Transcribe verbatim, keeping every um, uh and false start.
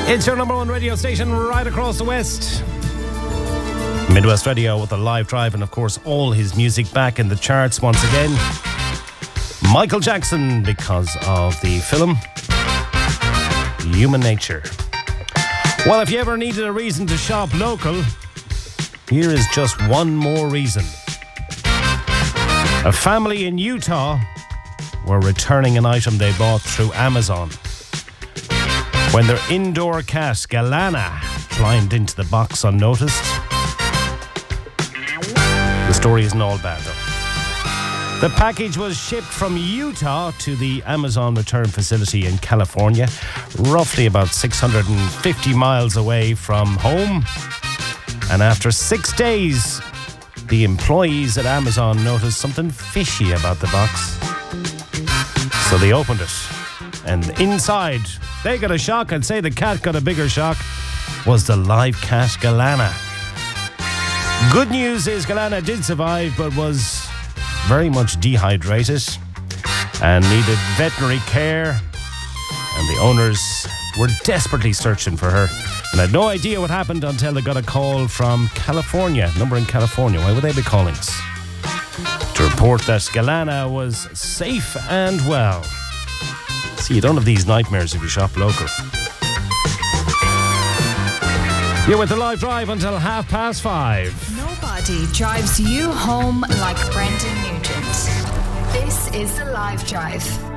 It's your number one radio station right across the West. Midwest Radio with a live drive and, of course, all his music back in the charts once again. Michael Jackson, because of the film Human Nature. Well, if you ever needed a reason to shop local, here is just one more reason. A family in Utah were returning an item they bought through Amazon when their indoor cat, Galana, climbed into the box unnoticed. The story isn't all bad, though. The package was shipped from Utah to the Amazon return facility in California, roughly about six hundred fifty miles away from home. And after six days, the employees at Amazon noticed something fishy about the box. So they opened it. And inside, they got a shock. I'd say the cat got a bigger shock. Was the live cat Galana. Good news is Galana did survive, but was very much dehydrated and needed veterinary care. And the owners were desperately searching for her and had no idea what happened until they got a call from California. Number in California. Why would they be calling us? To report that Galana was safe and well. See, you don't have these nightmares if you shop local. You're with the live drive until half past five. Nobody drives you home like Brendan Nugent. This is the live drive.